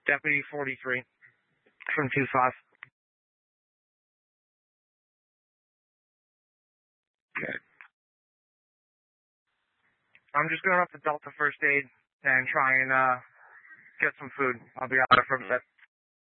Deputy 43 from 2-5. Okay. I'm just going up to Delta First Aid and try and get some food. I'll be out for a bit.